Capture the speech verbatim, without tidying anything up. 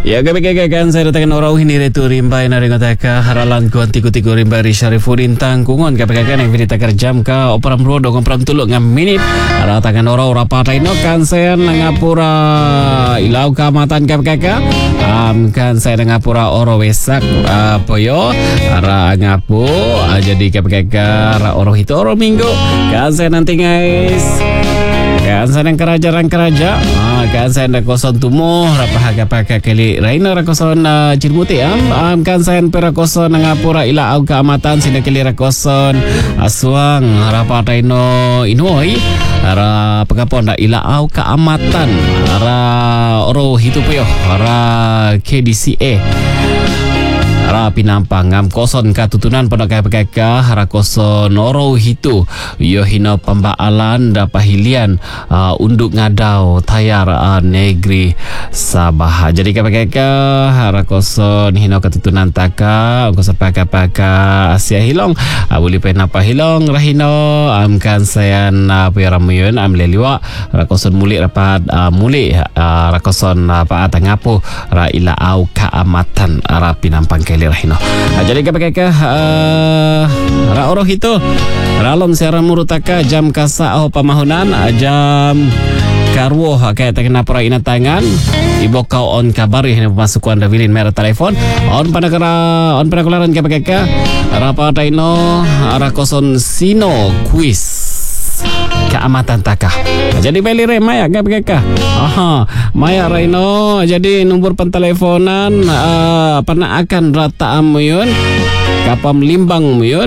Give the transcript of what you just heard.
Ya kebekakan saya datangkan orang ini retu rimbai na dengan taka haralan ku antiku tiku rimbai ri Syarifuddin tangkungon kebekakan yang berita kerjam ka operam rodo kompram tuluk ngam minit ara tangan orang ora patai no kan saya ngapura ilau kamatan kebekakan am kan saya ngapura oro wesak apa yo ara ngapu jadi kebekakan oro itu oro minggu kan saya nanti guys kan saya yang kerajaan kerajaan ah, kan saya nak koson tumuh rapah pakai kali raina rakoson uh, cirbuti am um, kan saya pera koson ngapura ila au keamatan sina kali rakoson aswang rapah taino inoi ara pagapon da ila au keamatan ara oro hitu peyo ara K D C A ara pinampang ngam koson katutunan pada kaya-kaya hara koson oro hitu yo hino pembaalan da pahilian uh, unduk ngadau tayar uh, negeri Sabah. Jadi kaya-kaya hara koson hino katutunan taka koson paka-paka Asia hilong uh, boleh penapa hilong rahino amkan sayan uh, piramuyun am leliwa hara koson mulik rapat uh, mulik uh, hara koson uh, paat ngapu ra ila au kaamatan ara pinampang rahino. Nah, jadi kepakainkah uh, ra oroh itu ralom siara murutaka jam kasa oh pamahunan jam karwo kayak tekna pura ina tangan ibu kau on kabari hina pemasukan Davilin merah telefon on pada kera on pada kularan kepakainkah rapa taino ara koson sino quiz keamatan takah. Jadi beli re maya kepakainkah aha maya Raino jadi nombor penteleponan uh, pernah akan rata amuyun kapam limbang muyun